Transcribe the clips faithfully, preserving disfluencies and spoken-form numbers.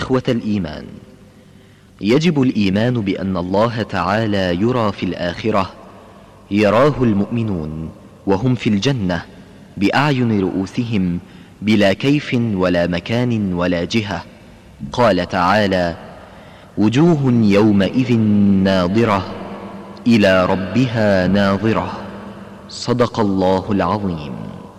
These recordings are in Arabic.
إخوة الإيمان، يجب الإيمان بأن الله تعالى يرى في الآخرة، يراه المؤمنون وهم في الجنة بأعين رؤوسهم بلا كيف ولا مكان ولا جهة. قال تعالى: وجوه يومئذ ناظرة إلى ربها ناظرة. صدق الله العظيم.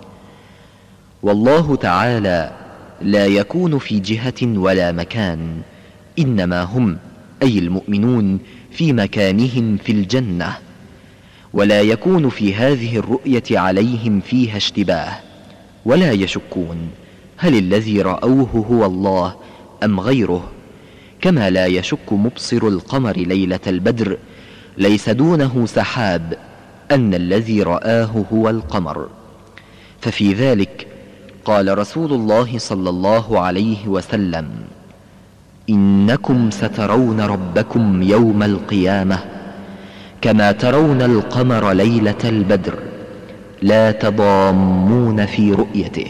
والله تعالى لا يكون في جهة ولا مكان، إنما هم أي المؤمنون في مكانهم في الجنة، ولا يكون في هذه الرؤية عليهم فيها اشتباه، ولا يشكون هل الذي رأوه هو الله أم غيره، كما لا يشك مبصر القمر ليلة البدر ليس دونه سحاب أن الذي رآه هو القمر. ففي ذلك قال رسول الله صلى الله عليه وسلم: إنكم سترون ربكم يوم القيامة كما ترون القمر ليلة البدر لا تضامون في رؤيته.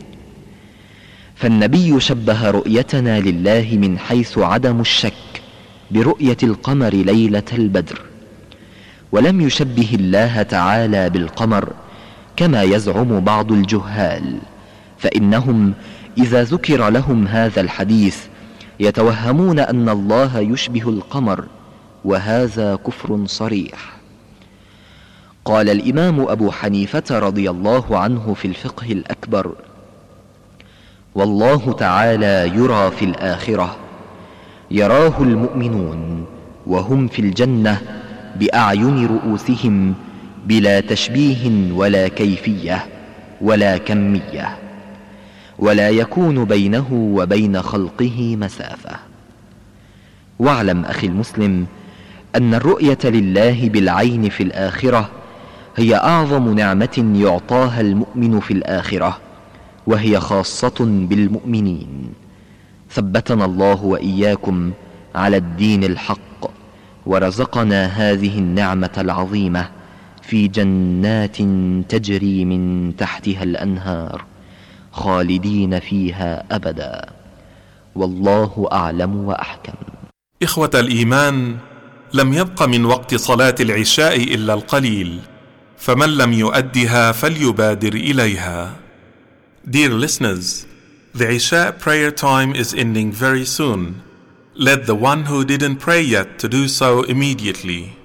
فالنبي شبه رؤيتنا لله من حيث عدم الشك برؤية القمر ليلة البدر، ولم يشبه الله تعالى بالقمر كما يزعم بعض الجهال، فإنهم إذا ذكر لهم هذا الحديث يتوهمون أن الله يشبه القمر، وهذا كفر صريح. قال الإمام أبو حنيفة رضي الله عنه في الفقه الأكبر: والله تعالى يرى في الآخرة، يراه المؤمنون وهم في الجنة بأعين رؤوسهم بلا تشبيه ولا كيفية ولا كمية، ولا يكون بينه وبين خلقه مسافة. واعلم أخي المسلم أن الرؤية لله بالعين في الآخرة هي أعظم نعمة يعطاها المؤمن في الآخرة، وهي خاصة بالمؤمنين. ثبتنا الله وإياكم على الدين الحق، ورزقنا هذه النعمة العظيمة في جنات تجري من تحتها الأنهار خالدين فيها أبدا، والله أعلم وأحكم. إخوة الإيمان، لم يبق من وقت صلاة العشاء إلا القليل، فمن لم يؤدها فليبادر إليها. Dear listeners, the Isha prayer time is ending very soon. Let the one who didn't pray yet to do so immediately.